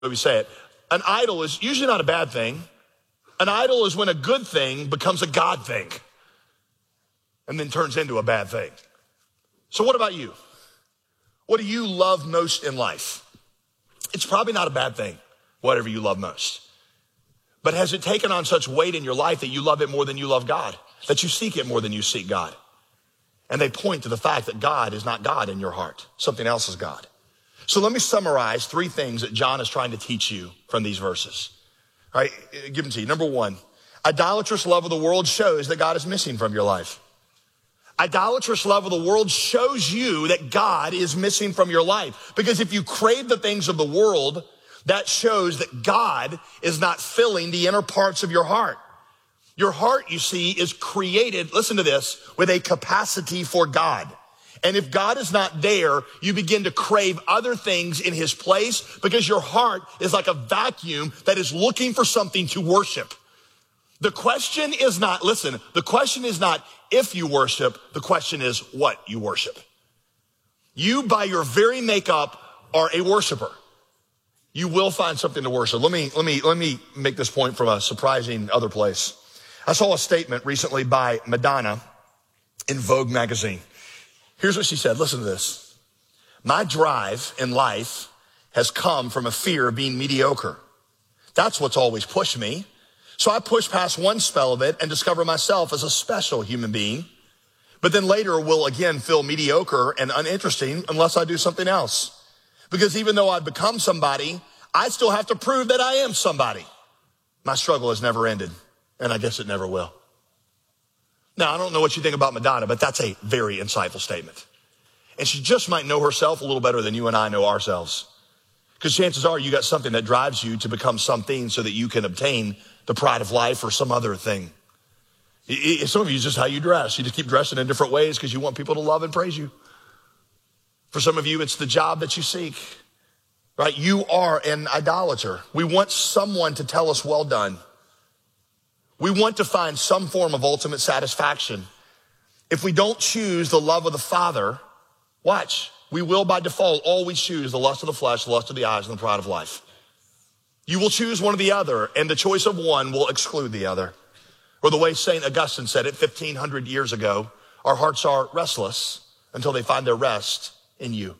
we say it. An idol is usually not a bad thing. An idol is when a good thing becomes a God thing and then turns into a bad thing. So what about you? What do you love most in life? It's probably not a bad thing, whatever you love most. But has it taken on such weight in your life that you love it more than you love God? That you seek it more than you seek God? And they point to the fact that God is not God in your heart. Something else is God. So let me summarize 3 things that John is trying to teach you from these verses. All right, give them to you. Number 1, idolatrous love of the world shows that God is missing from your life. Idolatrous love of the world shows you that God is missing from your life. Because if you crave the things of the world, that shows that God is not filling the inner parts of your heart. Your heart, you see, is created, listen to this, with a capacity for God. And if God is not there, you begin to crave other things in his place because your heart is like a vacuum that is looking for something to worship. The question is not, listen, the question is not if you worship, the question is what you worship. You, by your very makeup, are a worshiper. You will find something to worship. Let me make this point from a surprising other place. I saw a statement recently by Madonna in Vogue magazine. Here's what she said. Listen to this. My drive in life has come from a fear of being mediocre. That's what's always pushed me. So I push past one spell of it and discover myself as a special human being. But then later will again feel mediocre and uninteresting unless I do something else. Because even though I've become somebody, I still have to prove that I am somebody. My struggle has never ended, and I guess it never will. Now, I don't know what you think about Madonna, but that's a very insightful statement. And she just might know herself a little better than you and I know ourselves. Because chances are you got something that drives you to become something so that you can obtain the pride of life or some other thing. Some of you, it's just how you dress. You just keep dressing in different ways because you want people to love and praise you. For some of you, it's the job that you seek, right? You are an idolater. We want someone to tell us, well done. We want to find some form of ultimate satisfaction. If we don't choose the love of the Father, watch, we will by default always choose the lust of the flesh, the lust of the eyes, and the pride of life. You will choose one or the other, and the choice of one will exclude the other. Or the way St. Augustine said it 1,500 years ago, our hearts are restless until they find their rest in you.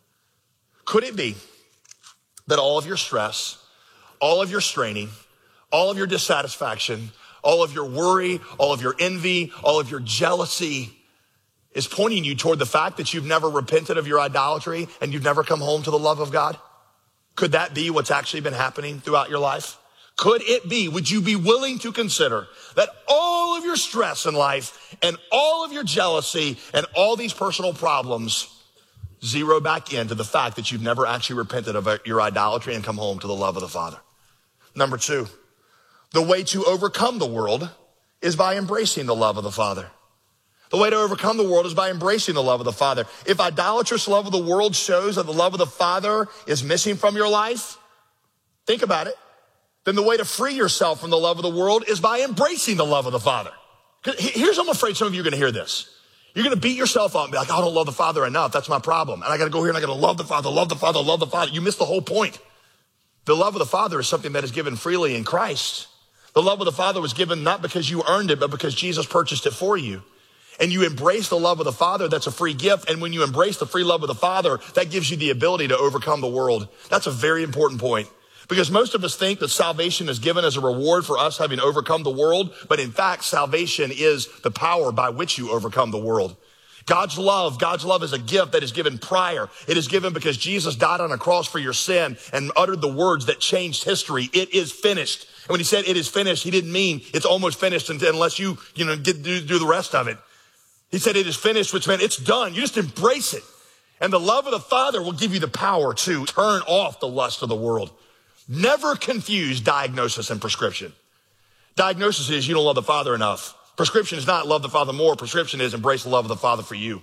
Could it be that all of your stress, all of your straining, all of your dissatisfaction, all of your worry, all of your envy, all of your jealousy is pointing you toward the fact that you've never repented of your idolatry and you've never come home to the love of God? Could that be what's actually been happening throughout your life? Could it be, would you be willing to consider that all of your stress in life and all of your jealousy and all these personal problems zero back into the fact that you've never actually repented of your idolatry and come home to the love of the Father? Number 2, the way to overcome the world is by embracing the love of the Father. The way to overcome the world is by embracing the love of the Father. If idolatrous love of the world shows that the love of the Father is missing from your life, think about it. Then the way to free yourself from the love of the world is by embracing the love of the Father. Here's, I'm afraid some of you are going to hear this. You're going to beat yourself up and be like, I don't love the Father enough. That's my problem. And I got to go here and I got to love the Father, love the Father, love the Father. You missed the whole point. The love of the Father is something that is given freely in Christ. The love of the Father was given not because you earned it, but because Jesus purchased it for you. And you embrace the love of the Father, that's a free gift. And when you embrace the free love of the Father, that gives you the ability to overcome the world. That's a very important point. Because most of us think that salvation is given as a reward for us having overcome the world. But in fact, salvation is the power by which you overcome the world. God's love is a gift that is given prior. It is given because Jesus died on a cross for your sin and uttered the words that changed history. It is finished. And when he said it is finished, he didn't mean it's almost finished unless you do the rest of it. He said it is finished, which meant it's done. You just embrace it. And the love of the Father will give you the power to turn off the lust of the world. Never confuse diagnosis and prescription. Diagnosis is you don't love the Father enough. Prescription is not love the Father more. Prescription is embrace the love of the Father for you.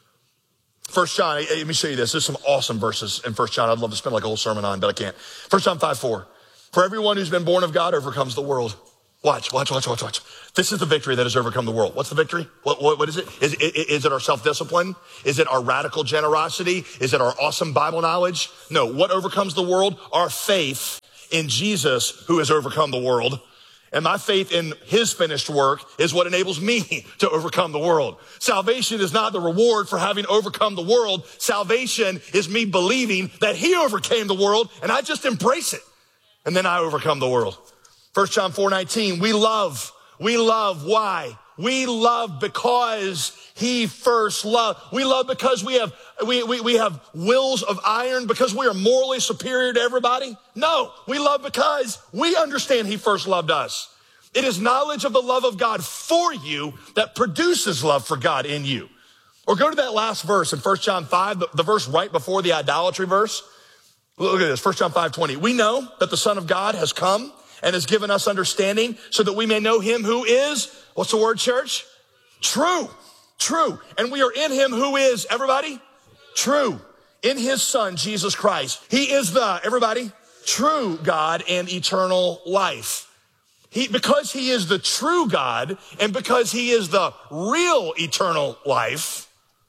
1 John, let me show you this. There's some awesome verses in 1 John I'd love to spend like a whole sermon on, but I can't. 1 John 5:4. For everyone who's been born of God overcomes the world. Watch. This is the victory that has overcome the world. What's the victory? What is it? Is it our self-discipline? Is it our radical generosity? Is it our awesome Bible knowledge? No. What overcomes the world? Our faith in Jesus, who has overcome the world. And my faith in his finished work is what enables me to overcome the world. Salvation is not the reward for having overcome the world. Salvation is me believing that he overcame the world, and I just embrace it. And then I overcome the world. 1 John 4:19, we love. Why? We love because he first loved. We love because we have wills of iron, because we are morally superior to everybody. No, we love because we understand he first loved us. It is knowledge of the love of God for you that produces love for God in you. Or go to that last verse in 1 John 5, the verse right before the idolatry verse. Look at this, 1 John 5:20. We know that the Son of God has come and has given us understanding so that we may know him who is, what's the word, church? True. And we are in him who is, everybody? True. In his Son, Jesus Christ. He is the, everybody, true God and eternal life. Because he is the true God and because he is the real eternal life,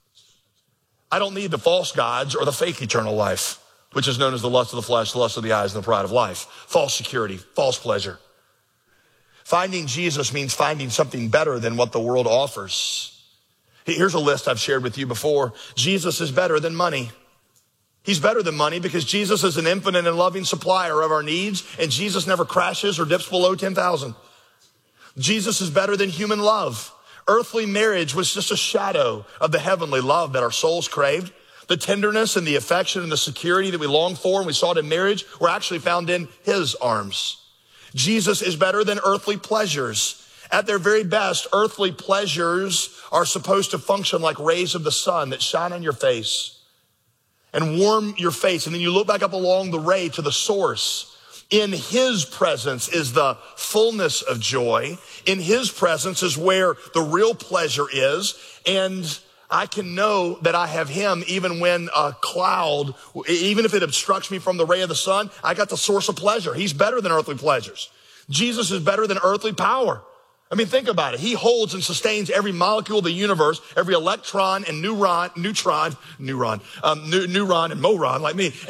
I don't need the false gods or the fake eternal life, which is known as the lust of the flesh, the lust of the eyes, and the pride of life. False security, false pleasure. Finding Jesus means finding something better than what the world offers. Here's a list I've shared with you before. Jesus is better than money. He's better than money because Jesus is an infinite and loving supplier of our needs, and Jesus never crashes or dips below 10,000. Jesus is better than human love. Earthly marriage was just a shadow of the heavenly love that our souls craved. The tenderness and the affection and the security that we long for and we sought in marriage were actually found in his arms. Jesus is better than earthly pleasures. At their very best, earthly pleasures are supposed to function like rays of the sun that shine on your face and warm your face. And then you look back up along the ray to the source. In his presence is the fullness of joy. In his presence is where the real pleasure is. And I can know that I have him even when a cloud, even if it obstructs me from the ray of the sun, I got the source of pleasure. He's better than earthly pleasures. Jesus is better than earthly power. I mean, think about it. He holds and sustains every molecule of the universe, every electron and neuron and moron like me,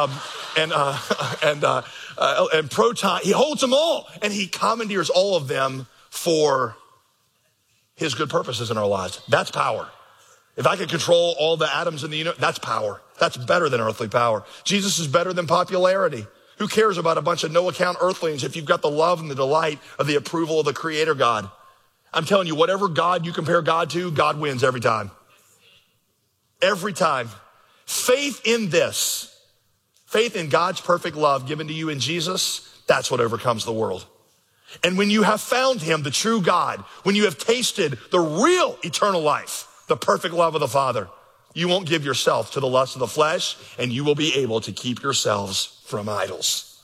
and proton. He holds them all, and he commandeers all of them for his good purposes in our lives. That's power. If I could control all the atoms in the universe, that's power. That's better than earthly power. Jesus is better than popularity. Who cares about a bunch of no-account earthlings if you've got the love and the delight of the approval of the Creator God? I'm telling you, whatever God you compare God to, God wins every time. Every time. Faith in this, faith in God's perfect love given to you in Jesus, that's what overcomes the world. And when you have found him, the true God, when you have tasted the real eternal life, the perfect love of the Father, you won't give yourself to the lust of the flesh, and you will be able to keep yourselves from idols.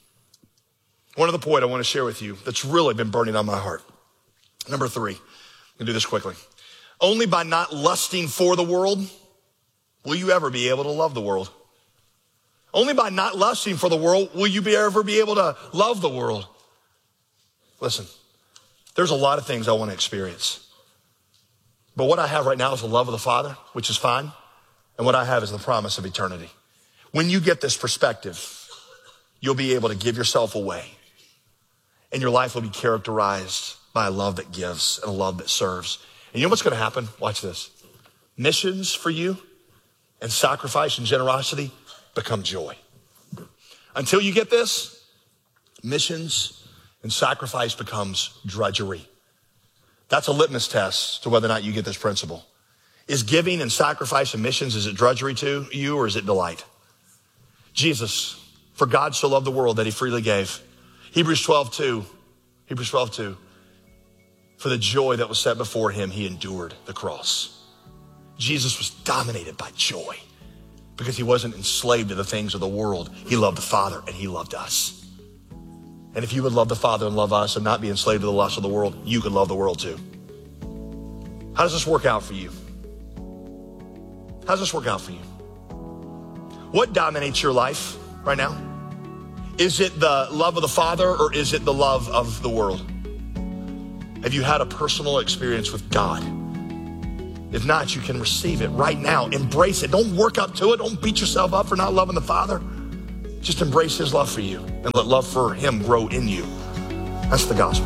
One other point I want to share with you that's really been burning on my heart. Number 3, I'm going to do this quickly. Only by not lusting for the world will you ever be able to love the world. Only by not lusting for the world will you ever be able to love the world. Listen, there's a lot of things I want to experience. But what I have right now is the love of the Father, which is fine. And what I have is the promise of eternity. When you get this perspective, you'll be able to give yourself away. And your life will be characterized by a love that gives and a love that serves. And you know what's going to happen? Watch this. Missions for you and sacrifice and generosity become joy. Until you get this, missions and sacrifice becomes drudgery. That's a litmus test to whether or not you get this principle. Is giving and sacrifice and missions, is it drudgery to you or is it delight? Jesus, for God so loved the world that he freely gave. Hebrews 12:2. For the joy that was set before him, he endured the cross. Jesus was dominated by joy because he wasn't enslaved to the things of the world. He loved the Father and he loved us. And if you would love the Father and love us and not be enslaved to the lust of the world, you could love the world too. How does this work out for you? How does this work out for you? What dominates your life right now? Is it the love of the Father or is it the love of the world? Have you had a personal experience with God? If not, you can receive it right now. Embrace it. Don't work up to it. Don't beat yourself up for not loving the Father. Just embrace his love for you and let love for him grow in you. That's the gospel.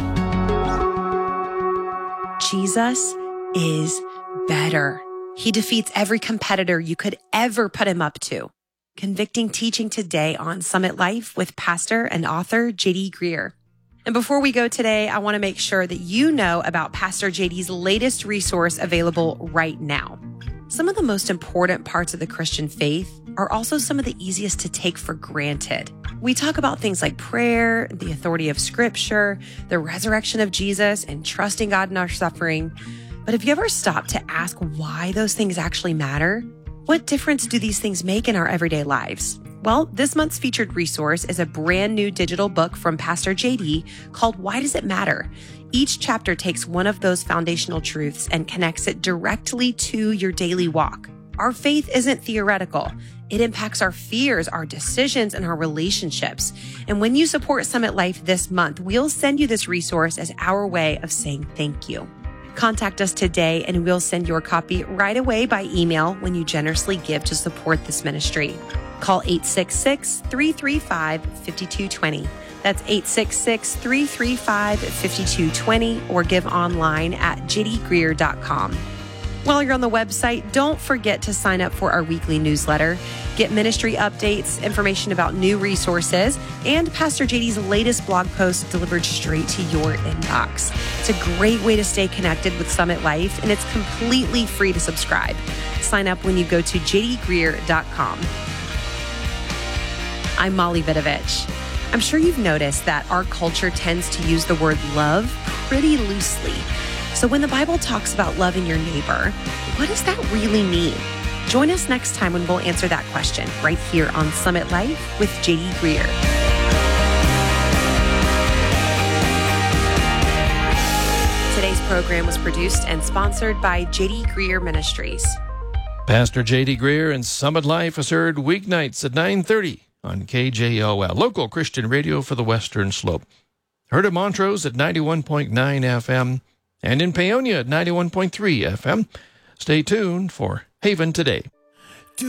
Jesus is better. He defeats every competitor you could ever put him up to. Convicting teaching today on Summit Life with pastor and author J.D. Greear. And before we go today, I want to make sure that you know about Pastor JD's latest resource available right now. Some of the most important parts of the Christian faith are also some of the easiest to take for granted. We talk about things like prayer, the authority of Scripture, the resurrection of Jesus, and trusting God in our suffering. But have you ever stopped to ask why those things actually matter? What difference do these things make in our everyday lives? Well, this month's featured resource is a brand new digital book from Pastor JD called Why Does It Matter? Each chapter takes one of those foundational truths and connects it directly to your daily walk. Our faith isn't theoretical. It impacts our fears, our decisions, and our relationships. And when you support Summit Life this month, we'll send you this resource as our way of saying thank you. Contact us today and we'll send your copy right away by email when you generously give to support this ministry. Call 866-335-5220. That's 866-335-5220 or give online at jdgreear.com. While you're on the website, don't forget to sign up for our weekly newsletter. Get ministry updates, information about new resources, and Pastor JD's latest blog post delivered straight to your inbox. It's a great way to stay connected with Summit Life, and it's completely free to subscribe. Sign up when you go to jdgreear.com. I'm Molly Vidovich. I'm sure you've noticed that our culture tends to use the word love pretty loosely. So when the Bible talks about loving your neighbor, what does that really mean? Join us next time when we'll answer that question right here on Summit Life with J.D. Greear. Today's program was produced and sponsored by J.D. Greear Ministries. Pastor J.D. Greear and Summit Life is heard weeknights at 9:30 on KJOL, local Christian radio for the Western Slope. Heard at Montrose at 91.9 FM and in Paonia at 91.3 FM. Stay tuned for Haven Today.